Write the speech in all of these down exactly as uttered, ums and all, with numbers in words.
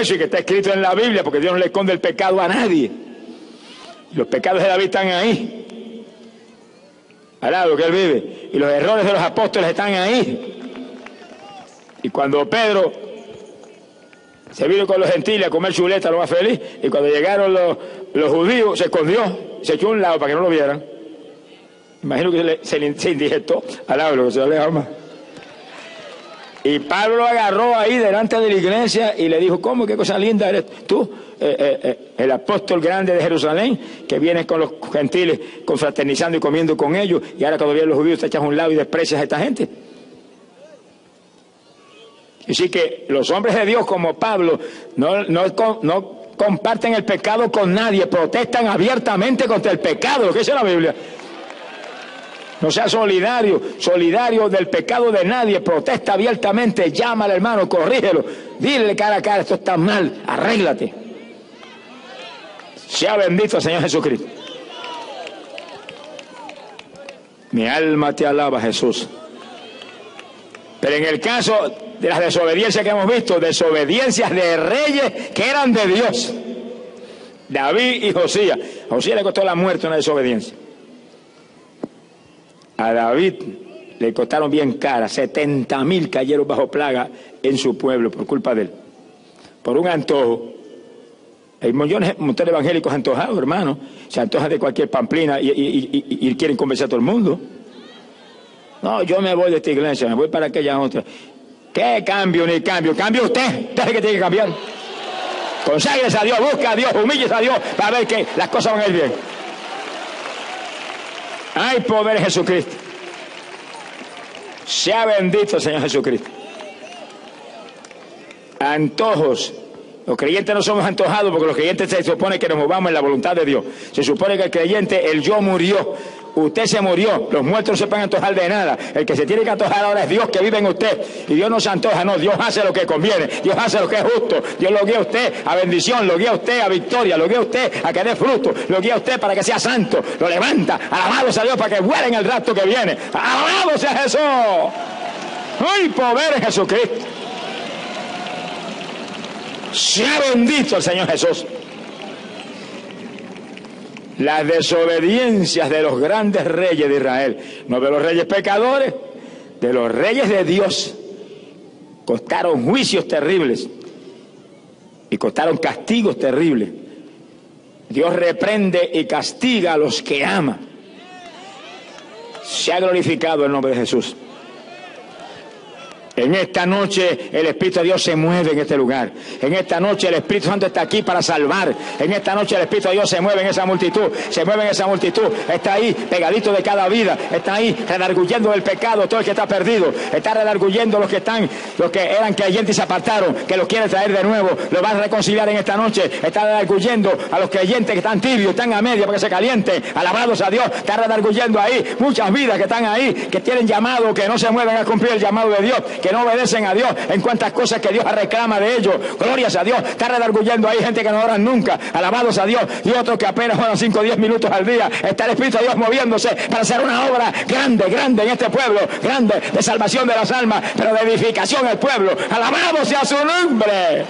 eso y que está escrito en la Biblia, porque Dios no le esconde el pecado a nadie. Los pecados de David están ahí. Alá, lo que él vive. Y los errores de los apóstoles están ahí. Y cuando Pedro se vino con los gentiles a comer chuleta, lo más feliz, y cuando llegaron los, los judíos, se escondió, se echó a un lado para que no lo vieran. Imagino que se, le, se, se indigestó al hablo, que se aleja más. Y Pablo lo agarró ahí delante de la iglesia y le dijo, ¿cómo? ¿Qué cosa linda eres tú? Eh, eh, eh, el apóstol grande de Jerusalén, que vienes con los gentiles confraternizando y comiendo con ellos, y ahora cuando vienen los judíos te echas a un lado y desprecias a esta gente. Así que los hombres de Dios como Pablo no, no, no comparten el pecado con nadie, protestan abiertamente contra el pecado, lo que dice la Biblia. No sea solidario, solidario del pecado de nadie, protesta abiertamente, llama al hermano, corrígelo, dile cara a cara, esto está mal, arréglate. Sea bendito el Señor Jesucristo. Mi alma te alaba, Jesús. Pero en el caso de las desobediencias que hemos visto, desobediencias de reyes que eran de Dios, David y Josías. A Josías le costó la muerte una desobediencia. A David le costaron bien cara, setenta mil cayeron bajo plaga en su pueblo por culpa de él, por un antojo. Hay millones, montones de evangélicos antojados, hermano, se antojan de cualquier pamplina y, y, y, y quieren convencer a todo el mundo. No, yo me voy de esta iglesia, me voy para aquella otra. ¿Qué cambio ni cambio? Cambio usted, usted es el que tiene que cambiar. Conságrese a Dios, busca a Dios, humíllese a Dios para ver que las cosas van a ir bien. Hay poder en Jesucristo. Sea bendito el Señor Jesucristo. Antojos. Los creyentes no somos antojados porque los creyentes se supone que nos movamos en la voluntad de Dios. Se supone que el creyente, el yo murió. Usted se murió. Los muertos no se pueden antojar de nada. El que se tiene que antojar ahora es Dios que vive en usted. Y Dios no se antoja, no. Dios hace lo que conviene. Dios hace lo que es justo. Dios lo guía a usted a bendición, lo guía a usted a victoria, lo guía a usted a que dé fruto, lo guía a usted para que sea santo. Lo levanta. Alabado sea Dios para que vuele en el rato que viene. Alabado sea Jesús. ¡Ay, poder en Jesucristo! Sea bendito el Señor Jesús. Las desobediencias de los grandes reyes de Israel, no de los reyes pecadores, de los reyes de Dios, costaron juicios terribles y costaron castigos terribles. Dios reprende y castiga a los que ama. Se ha glorificado el nombre de Jesús. En esta noche el Espíritu de Dios se mueve en este lugar. En esta noche el Espíritu Santo está aquí para salvar. En esta noche el Espíritu de Dios se mueve en esa multitud. Se mueve en esa multitud. Está ahí pegadito de cada vida. Está ahí redarguyendo del pecado todo el que está perdido. Está redarguyendo los que están, los que eran creyentes y se apartaron, que los quiere traer de nuevo. Los va a reconciliar en esta noche. Está redarguyendo a los creyentes que están tibios, están a media para que se calienten. Alabados a Dios. Está redarguyendo ahí muchas vidas que están ahí, que tienen llamado, que no se mueven a cumplir el llamado de Dios, que no obedecen a Dios en cuantas cosas que Dios reclama de ellos. Glorias a Dios. Está redarguyendo ahí gente que no oran nunca. Alabados a Dios. Y otros que apenas oran cinco o diez minutos al día. Está el Espíritu de Dios moviéndose para hacer una obra grande, grande en este pueblo. Grande de salvación de las almas, pero de edificación al pueblo. Alabado sea su nombre.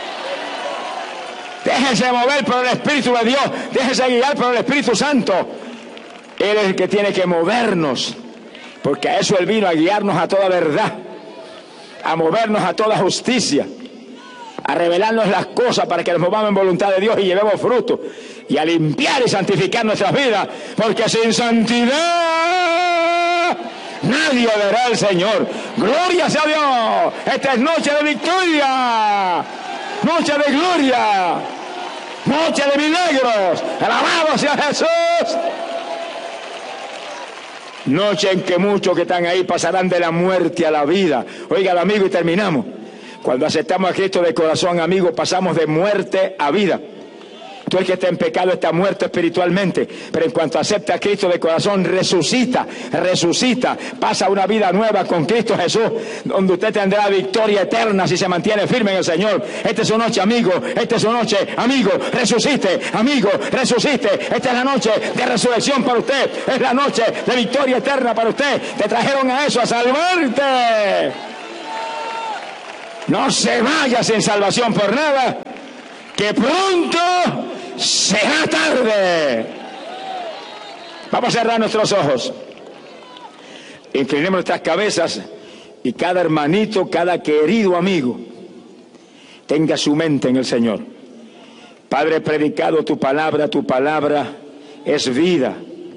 Déjense mover por el Espíritu de Dios. Déjense guiar por el Espíritu Santo. Él es el que tiene que movernos, porque a eso Él vino, a guiarnos a toda verdad, a movernos a toda justicia, a revelarnos las cosas para que nos movamos en voluntad de Dios y llevemos fruto, y a limpiar y santificar nuestras vidas, porque sin santidad nadie verá al Señor. Gloria sea Dios. Esta es noche de victoria, noche de gloria, noche de milagros. Alabado sea Jesús. Noche en que muchos que están ahí pasarán de la muerte a la vida. Oiga, amigo, y terminamos. Cuando aceptamos a Cristo de corazón, amigo, pasamos de muerte a vida. Tú el que está en pecado está muerto espiritualmente, pero en cuanto acepta a Cristo de corazón, resucita, resucita, pasa una vida nueva con Cristo Jesús, donde usted tendrá victoria eterna si se mantiene firme en el Señor. Esta es su noche, amigo, esta es su noche, amigo, resucite, amigo, resucite. Esta es la noche de resurrección para usted, es la noche de victoria eterna para usted. Te trajeron a eso, a salvarte. No se vaya sin salvación por nada, que pronto será tarde. Vamos a cerrar nuestros ojos. Inclinemos nuestras cabezas y cada hermanito, cada querido amigo tenga su mente en el Señor. Padre, he predicado tu palabra, tu palabra es vida.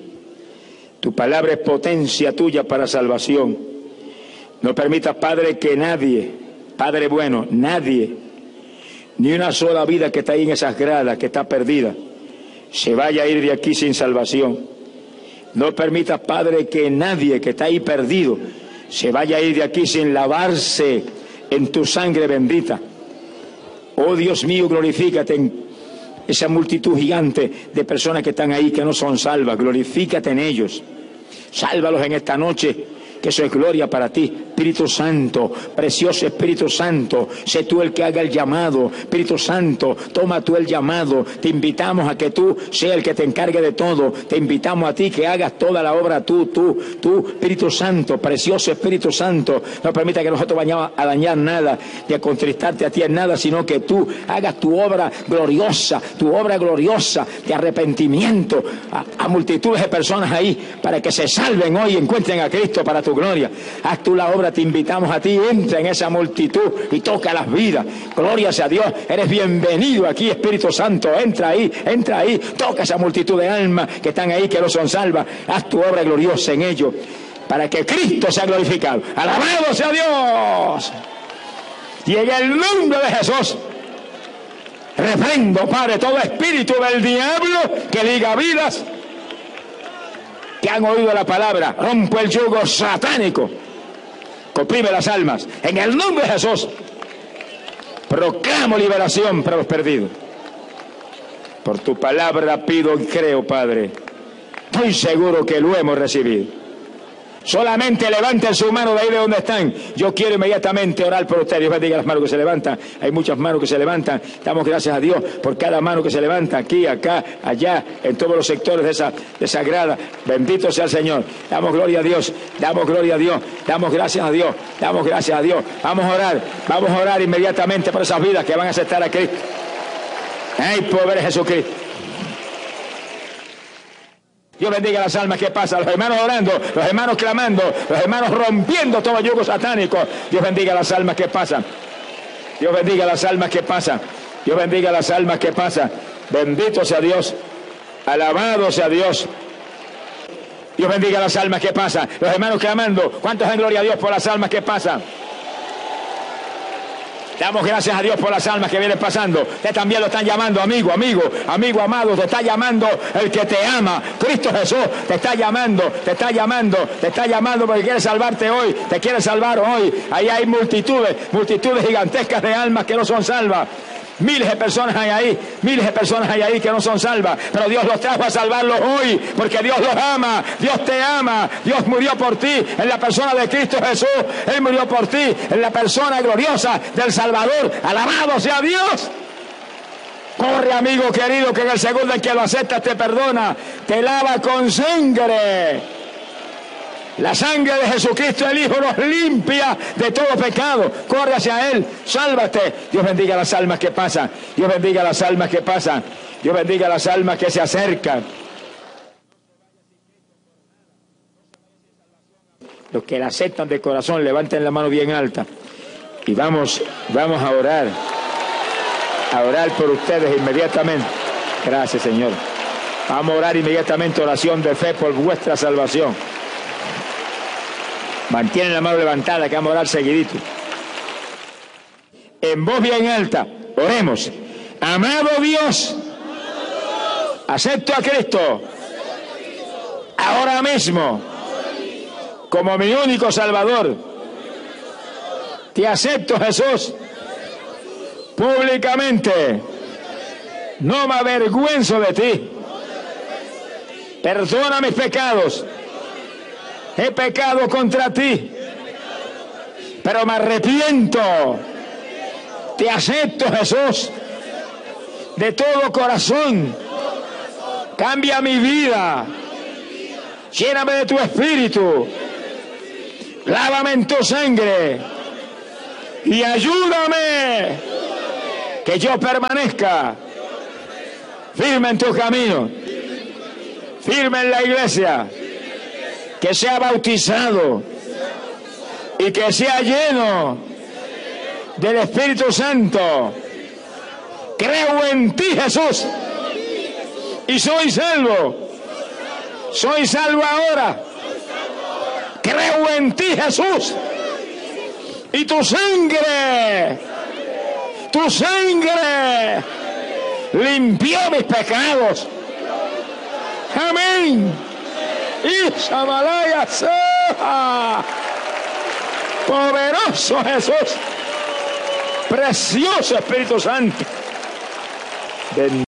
Tu palabra es potencia tuya para salvación. No permitas, Padre, que nadie, Padre bueno, nadie, ni una sola vida que está ahí en esas gradas, que está perdida, se vaya a ir de aquí sin salvación. No permitas, Padre, que nadie que está ahí perdido se vaya a ir de aquí sin lavarse en tu sangre bendita. Oh Dios mío, glorifícate en esa multitud gigante de personas que están ahí que no son salvas. Glorifícate en ellos. Sálvalos en esta noche, que eso es gloria para ti. Espíritu Santo, precioso Espíritu Santo, sé tú el que haga el llamado. Espíritu Santo, toma tú el llamado. Te invitamos a que tú seas el que te encargue de todo. Te invitamos a ti que hagas toda la obra tú, tú, tú, Espíritu Santo, precioso Espíritu Santo. No permita que nosotros vayamos a dañar nada, ni a contristarte a ti en nada, sino que tú hagas tu obra gloriosa, tu obra gloriosa de arrepentimiento a, a multitudes de personas ahí, para que se salven hoy y encuentren a Cristo para tu gloria. Haz tú la obra, te invitamos a ti, entra en esa multitud y toca las vidas. Gloria sea a Dios, eres bienvenido aquí, Espíritu Santo, entra ahí, entra ahí, toca esa multitud de almas que están ahí, que no son salvas. Haz tu obra gloriosa en ellos, para que Cristo sea glorificado. Alabado sea Dios. Y en el nombre de Jesús reprendo, Padre, todo espíritu del diablo que liga vidas que han oído la palabra. Rompo el yugo satánico que oprime las almas. En el nombre de Jesús proclamo liberación para los perdidos. Por tu palabra pido y creo, Padre. Estoy seguro que lo hemos recibido. Solamente levanten su mano de ahí de donde están. Yo quiero inmediatamente orar por ustedes. Dios bendiga las manos que se levantan. Hay muchas manos que se levantan. Damos gracias a Dios por cada mano que se levanta aquí, acá, allá, en todos los sectores de esa, de esa grada. Bendito sea el Señor. Damos gloria a Dios. Damos gloria a Dios. Damos gracias a Dios. Damos gracias a Dios. Vamos a orar. Vamos a orar inmediatamente por esas vidas que van a aceptar a Cristo. ¡Ay, pobre Jesucristo! Dios bendiga las almas que pasan, los hermanos orando, los hermanos clamando, los hermanos rompiendo todo yugo satánico. Dios bendiga las almas que pasan. Dios bendiga las almas que pasan. Dios bendiga las almas que pasan. Bendito sea Dios. Alabado sea Dios. Dios bendiga las almas que pasan. Los hermanos clamando. ¿Cuántos dan gloria a Dios por las almas que pasan? Damos gracias a Dios por las almas que vienen pasando. Usted también lo están llamando, amigo, amigo, amigo amado. Te está llamando el que te ama. Cristo Jesús te está llamando, te está llamando, te está llamando porque quiere salvarte hoy. Te quiere salvar hoy. Ahí hay multitudes, multitudes gigantescas de almas que no son salvas. Miles de personas hay ahí, miles de personas hay ahí que no son salvas, pero Dios los trajo a salvarlos hoy, porque Dios los ama, Dios te ama, Dios murió por ti en la persona de Cristo Jesús, Él murió por ti en la persona gloriosa del Salvador. Alabado sea Dios. Corre, amigo querido, que en el segundo en que lo aceptas te perdona, te lava con sangre. La sangre de Jesucristo el Hijo nos limpia de todo pecado. Corre hacia Él, sálvate. Dios bendiga las almas que pasan. Dios bendiga las almas que pasan. Dios bendiga las almas que se acercan. Los que la aceptan de corazón, levanten la mano bien alta. Y vamos, vamos a orar. A orar por ustedes inmediatamente. Gracias, Señor. Vamos a orar inmediatamente, oración de fe por vuestra salvación. Mantienen la mano levantada, que vamos a orar seguidito. En voz bien alta, oremos. Amado Dios, acepto a Cristo ahora mismo como mi único Salvador. Te acepto, Jesús, públicamente. No me avergüenzo de ti. Perdona mis pecados. He pecado contra ti, pero me arrepiento. Te acepto, Jesús, de todo corazón. Cambia mi vida. Lléname de tu espíritu. Lávame en tu sangre. y ayúdame que yo permanezca firme en tu camino, firme en la iglesia, que sea bautizado y que sea lleno del Espíritu Santo. Creo en ti, Jesús, y soy salvo. Soy salvo ahora. Creo en ti, Jesús, y tu sangre, tu sangre limpió mis pecados. Amén. Y Shamalaya, poderoso Jesús, precioso Espíritu Santo. Bendito.